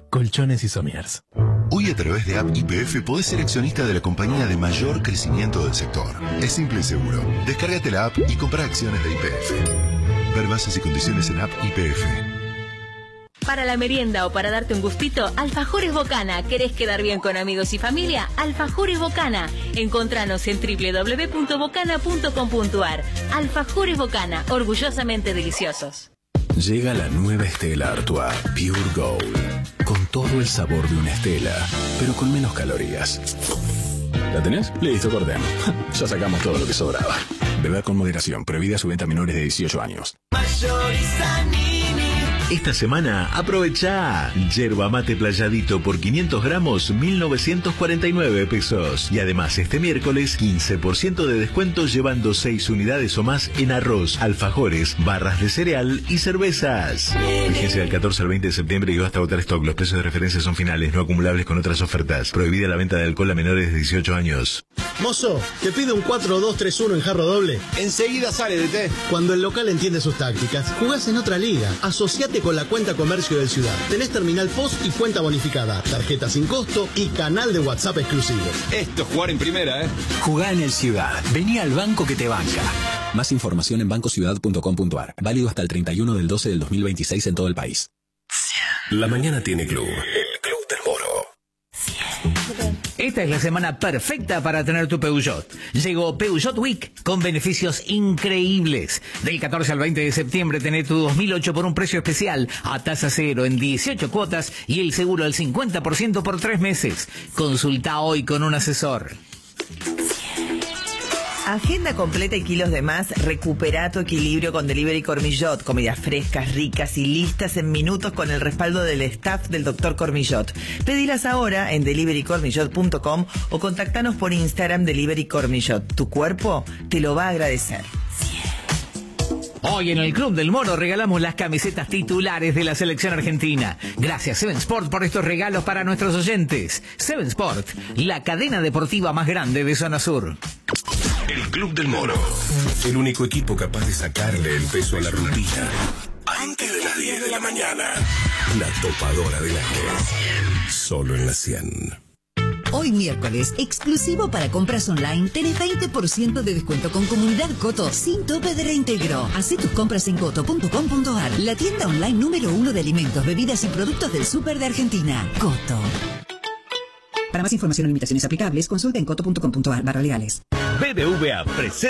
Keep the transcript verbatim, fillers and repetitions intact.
Colchones y Somiers. Hoy a través de App Y P F podés ser accionista de la compañía de mayor crecimiento del sector. Es simple y seguro. Descárgate la app y compra acciones de Y P F. Ver bases y condiciones en App Y P F. Para la merienda o para darte un gustito, Alfajores Bocana. ¿Querés quedar bien con amigos y familia? Alfajores Bocana. Encontranos en doble u doble u doble u punto bocana punto com punto a r. Alfajores Bocana, orgullosamente deliciosos. Llega la nueva Stella Artois Pure Gold, con todo el sabor de una Stella, pero con menos calorías. ¿La tenés? Listo, cortemos. Ya sacamos todo lo que sobraba. Beber con moderación, prohibida su venta a menores de dieciocho años. Esta semana aprovecha yerba mate playadito por quinientos gramos, mil novecientos cuarenta y nueve pesos. Y además este miércoles quince por ciento de descuento llevando seis unidades o más en arroz, alfajores, barras de cereal y cervezas. Vigencia del catorce al veinte de septiembre y hasta agotar stock. Los precios de referencia son finales, no acumulables con otras ofertas. Prohibida la venta de alcohol a menores de dieciocho años. Mozo, ¿te pido un cuatro dos tres uno en jarro doble? Enseguida sale de té. Cuando el local entiende sus tácticas, jugás en otra liga. Asociate con la cuenta comercio del Ciudad. Tenés terminal post y cuenta bonificada, tarjeta sin costo y canal de WhatsApp exclusivo. Esto es jugar en primera, ¿eh? Jugá en el Ciudad. Vení al banco que te banca. Más información en banco ciudad punto com punto a r. Válido hasta el treinta y uno del doce del dos mil veintiséis en todo el país. La mañana tiene club. El Club del Moro. Esta es la semana perfecta para tener tu Peugeot. Llegó Peugeot Week con beneficios increíbles. Del catorce al veinte de septiembre tenés tu dos mil ocho por un precio especial a tasa cero en dieciocho cuotas y el seguro al cincuenta por ciento por tres meses. Consulta hoy con un asesor. Agenda completa y kilos de más. Recupera tu equilibrio con Delivery Cormillot. Comidas frescas, ricas y listas en minutos con el respaldo del staff del doctor Cormillot. Pedilas ahora en delivery cormillot punto com o contactanos por Instagram Delivery Cormillot. Tu cuerpo te lo va a agradecer. Hoy en el Club del Moro regalamos las camisetas titulares de la selección argentina. Gracias Seven Sport por estos regalos para nuestros oyentes. Seven Sport, la cadena deportiva más grande de Zona Sur. El Club del Moro. El único equipo capaz de sacarle el peso a la rutina. Antes de las diez de la mañana. La topadora del año. Solo en la cien. Hoy miércoles, exclusivo para compras online, tenés veinte por ciento de descuento con Comunidad Coto, sin tope de reintegro. Hacé tus compras en coto punto com punto a r, la tienda online número uno de alimentos, bebidas y productos del súper de Argentina. Coto. Para más información o limitaciones aplicables, consulta en coto punto com punto a r barra legales. B B V A presenta